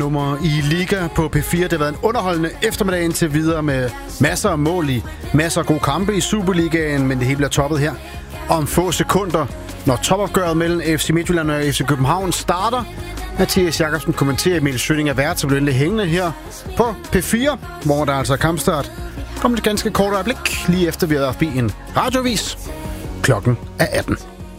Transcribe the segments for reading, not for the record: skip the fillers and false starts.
Nummer i Liga på P4. Det har været en underholdende eftermiddag indtil videre med masser af mål i masser af gode kampe i Superligaen, men det hele bliver toppet her om få sekunder, når topopgøret mellem FC Midtjylland og FC København starter. Mathias Jakobsen kommenterer, Emil Schøtting er vært, så bliver det hængende her på P4, hvor der altså er kampstart. Kommer et ganske kort øjeblik, lige efter vi har været forbi en radiovis. Klokken er 18.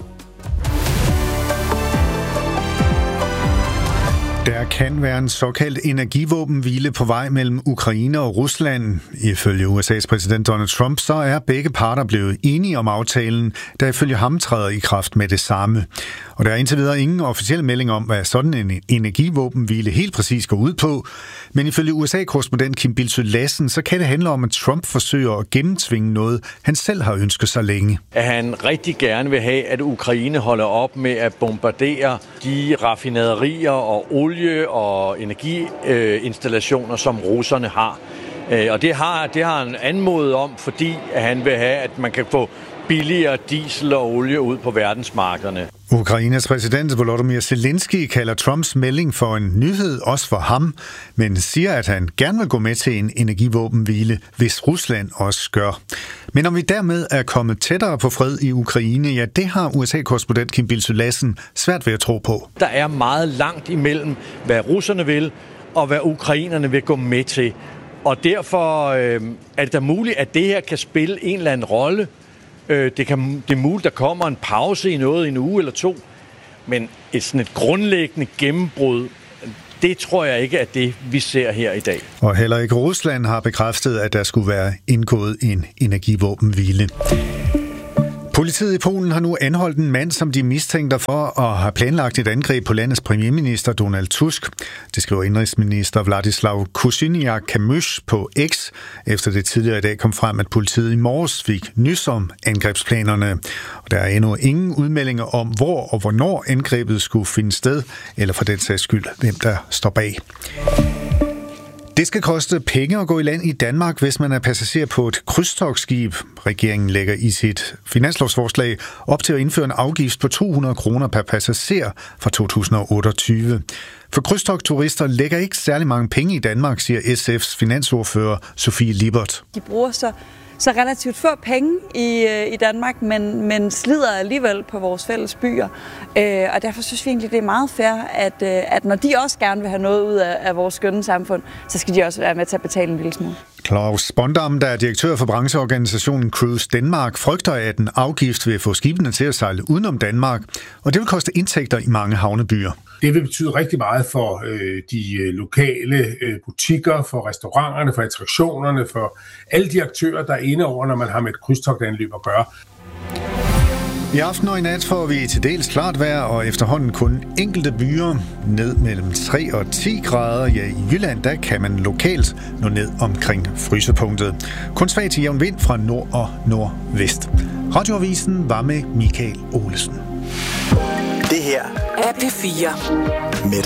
Der kan være en såkaldt energivåbenhvile på vej mellem Ukraine og Rusland. Ifølge USA's præsident Donald Trump, så er begge parter blevet enige om aftalen, der ifølge ham træder i kraft med det samme. Og der er indtil videre ingen officiel melding om, hvad sådan en energivåbenhvile helt præcis går ud på. Men ifølge USA-korrespondent Kim Bildsøe Lassen, så kan det handle om, at Trump forsøger at gennemtvinge noget, han selv har ønsket sig længe. At han rigtig gerne vil have, at Ukraine holder op med at bombardere de raffinaderier og olie- og energiinstallationer, som russerne har. Og det har han anmodet om, fordi at han vil have, at man kan få billigere diesel og olie ud på verdensmarkederne. Ukraines præsident Volodymyr Zelensky kalder Trumps melding for en nyhed, også for ham, men siger, at han gerne vil gå med til en energivåbenhvile, hvis Rusland også gør. Men om vi dermed er kommet tættere på fred i Ukraine, ja, det har USA-korrespondent Kim Bildsøe Lassen svært ved at tro på. Der er meget langt imellem, hvad russerne vil, og hvad ukrainerne vil gå med til. Og derfor er det da muligt, at det her kan spille en eller anden rolle. Det er muligt, der kommer en pause i noget i en uge eller to, men et grundlæggende gennembrud, det tror jeg ikke er det, vi ser her i dag. Og heller ikke Rusland har bekræftet, at der skulle være indgået en energivåbenhvile. Politiet i Polen har nu anholdt en mand, som de mistænker for at have planlagt et angreb på landets premierminister Donald Tusk. Det skriver indrigsminister Władysław Kosiniak-Kamysz på X, efter det tidligere i dag kom frem, at politiet i morges fik nys om angrebsplanerne. Og der er endnu ingen udmeldinger om, hvor og hvornår angrebet skulle finde sted, eller for den sags skyld, hvem der står bag. Det skal koste penge at gå i land i Danmark, hvis man er passager på et krydstogtskib. Regeringen lægger i sit finanslovsforslag op til at indføre en afgift på 200 kroner per passager fra 2028. For krydstogtturister lægger ikke særlig mange penge i Danmark, siger SF's finansordfører Sofie Lippert. De bruger så relativt få penge i Danmark, men slider alligevel på vores fælles byer. Og derfor synes vi egentlig, det er meget fair, at når de også gerne vil have noget ud af vores skønne samfund, så skal de også være med til at betale en lille smule. Claus Bondam, der er direktør for brancheorganisationen Cruise Denmark, frygter, at en afgift vil få skibene til at sejle udenom Danmark, og det vil koste indtægter i mange havnebyer. Det vil betyde rigtig meget for de lokale butikker, for restauranterne, for attraktionerne, for alle de aktører, der er inde over, når man har med et krydstogtanløb at gøre. I aften og i nat får vi til dels klart vejr, og efterhånden kun enkelte byer ned mellem 3 og 10 grader. Ja, i Jylland, der kan man lokalt nå ned omkring frysepunktet. Kun svag til jævn vind fra nord og nordvest. Radioavisen var med Michael Olesen. Det her er P4.